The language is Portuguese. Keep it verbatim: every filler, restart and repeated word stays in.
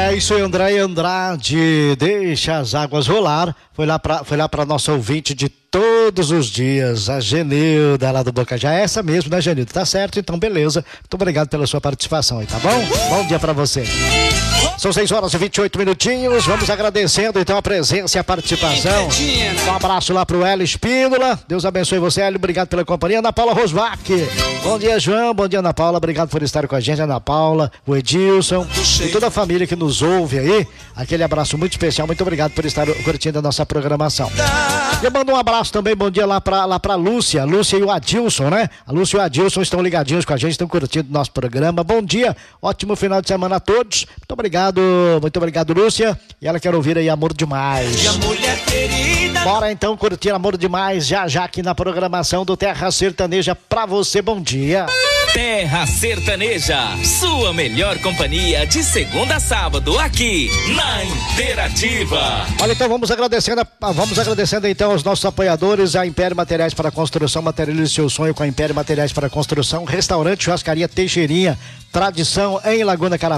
É isso aí, André Andrade, deixa as águas rolar. Foi lá pra, foi lá pra nossa ouvinte de todos os dias, a Genilda lá do Bocajá. É essa mesmo, né, Genilda? Tá certo, então beleza. Muito obrigado pela sua participação aí, tá bom? Bom dia pra você. São seis horas e vinte e oito minutinhos. Vamos agradecendo então a presença e a participação. Um abraço lá pro Hélio Espíndola. Deus abençoe você, Hélio. Obrigado pela companhia. Ana Paula Rosbach. Bom dia, João. Bom dia, Ana Paula. Obrigado por estar com a gente, Ana Paula, o Edilson e toda a família que nos ouve aí. Aquele abraço muito especial. Muito obrigado por estar curtindo a nossa programação. Eu mando um abraço também, bom dia lá pra, lá pra Lúcia, Lúcia e o Adilson, né? A Lúcia e o Adilson estão ligadinhos com a gente, estão curtindo o nosso programa. Bom dia, ótimo final de semana a todos. Muito obrigado, muito obrigado, Lúcia. E ela quer ouvir aí Amor Demais. Bora então curtir Amor Demais já já aqui na programação do Terra Sertaneja pra você. Bom dia. Terra Sertaneja, sua melhor companhia de segunda a sábado aqui na Interativa. Olha, então vamos agradecendo, vamos agradecendo então aos nossos apoiadores, a Império Materiais para Construção, materialize seu sonho com a Império Materiais para Construção, Restaurante Churrascaria Teixeirinha, tradição em Laguna Carapé.